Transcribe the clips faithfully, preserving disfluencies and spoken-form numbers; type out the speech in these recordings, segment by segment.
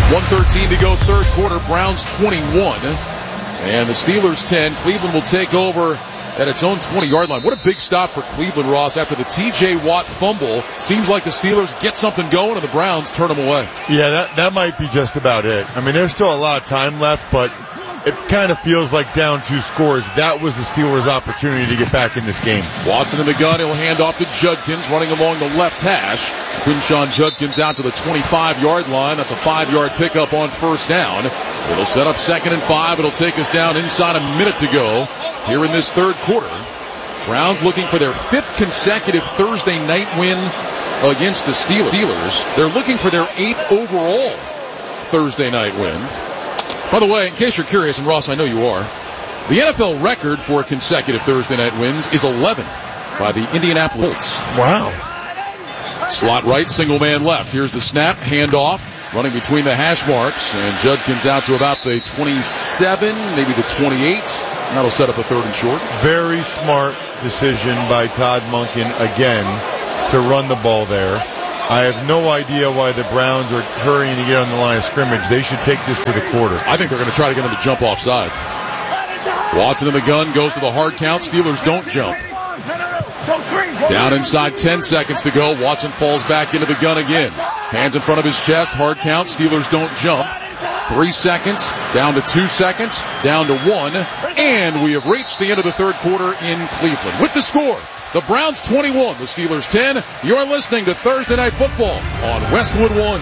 one thirteen to go, third quarter. Browns twenty-one. And the Steelers ten. Cleveland will take over at its own twenty-yard line. What a big stop for Cleveland, Ross, after the T J Watt fumble. Seems like the Steelers get something going and the Browns turn them away. Yeah, that, that might be just about it. I mean, there's still a lot of time left, but it kind of feels like down two scores. That was the Steelers' opportunity to get back in this game. Watson in the gun. He'll hand off to Judkins running along the left hash. Quinshon Judkins out to the twenty-five-yard line. That's a five-yard pickup on first down. It'll set up second and five. It'll take us down inside a minute to go here in this third quarter. Browns looking for their fifth consecutive Thursday night win against the Steelers. They're looking for their eighth overall Thursday night win. By the way, in case you're curious, and Ross, I know you are, the N F L record for consecutive Thursday night wins is eleven by the Indianapolis Colts. Wow. Slot right, single man left. Here's the snap, handoff, running between the hash marks, and Judkins out to about the twenty-seven, maybe the twenty-eight. That'll set up a third and short. Very smart decision by Todd Monken again to run the ball there. I have no idea why the Browns are hurrying to get on the line of scrimmage. They should take this to the quarter. I think they're going to try to get them to jump offside. Watson in the gun, goes to the hard count. Steelers don't jump. Down inside, ten seconds to go. Watson falls back into the gun again. Hands in front of his chest, hard count. Steelers don't jump. Three seconds, down to two seconds, down to one. And we have reached the end of the third quarter in Cleveland. With the score, the Browns twenty-one, the Steelers ten. You're listening to Thursday Night Football on Westwood One.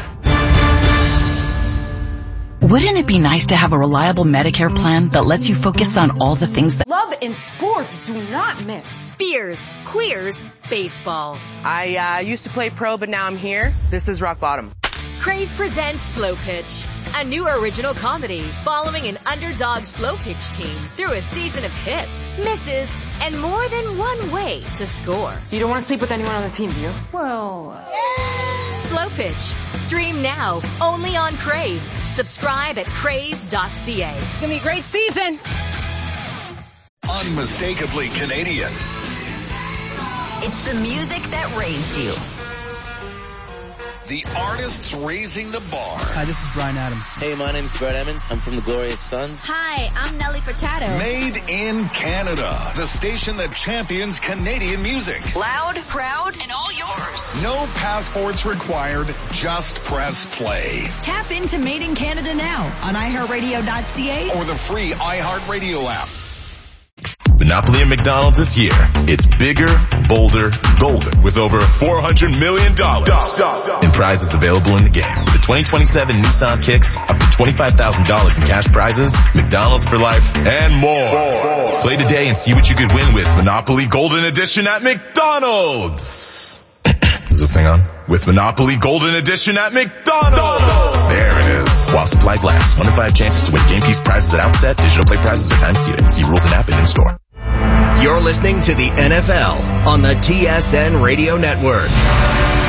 Wouldn't it be nice to have a reliable Medicare plan that lets you focus on all the things that love and sports do not mix? Beers, queers, baseball. I uh, used to play pro, but now I'm here. This is rock bottom. Crave presents Slow Pitch, a new original comedy following an underdog slow pitch team through a season of hits, misses, and more than one way to score. You don't want to sleep with anyone on the team, do you? Well, uh... Slow Pitch. Stream now, only on Crave. Subscribe at crave dot c a. It's going to be a great season. Unmistakably Canadian. it's the music that raised you. The artists raising the bar. Hi, this is Bryan Adams. Hey, my name's Brett Emmons. I'm from the Glorious Sons. Hi, I'm Nelly Furtado. Made in Canada. The station that champions Canadian music. Loud, proud, and all yours. No passports required. Just press play. Tap into Made in Canada now on i heart radio dot c a or the free iHeartRadio app. Monopoly at McDonald's is here. It's bigger, bolder, golder with over four hundred million dollars in prizes available in the game. With the twenty twenty-seven Nissan Kicks, up to twenty-five thousand dollars in cash prizes, McDonald's for life, and more. Play today and see what you could win with Monopoly Golden Edition at McDonald's. Is this thing on? With Monopoly Golden Edition at McDonald's. There it is. While supplies last. One in five chances to win game piece prizes at outset. Digital play prizes are time seated. See rules and app and in store. You're listening to the N F L on the T S N Radio Network.